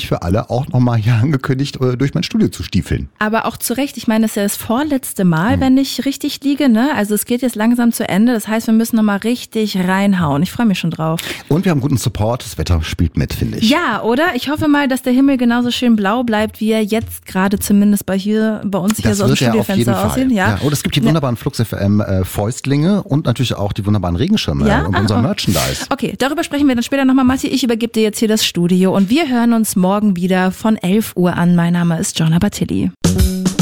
für alle auch nochmal hier angekündigt, durch mein Studio zu stiefeln. Aber auch zu Recht, ich meine, das ist ja das vorletzte Mal, wenn ich richtig liege, ne? Also es geht jetzt langsam zu Ende, das heißt, wir müssen nochmal richtig reinhauen. Ich freue mich schon drauf. Und wir haben guten Support, das Wetter spielt mit, finde ich. Ja, oder? Ich hoffe mal, dass der Himmel genauso schön blau bleibt, wie er jetzt gerade zumindest bei uns hier so aus dem Studiofenster aussieht. Ja. Und es gibt die wunderbaren Flux FM Fäustlinge und natürlich auch die wunderbaren Regenschirme und unser Merchandise. Okay, darüber sprechen wir dann später nochmal, Matti. Ich übergebe dir jetzt hier das Studio und wir hören uns morgen wieder von 11 Uhr an. Mein Name ist Jonna Bartilli.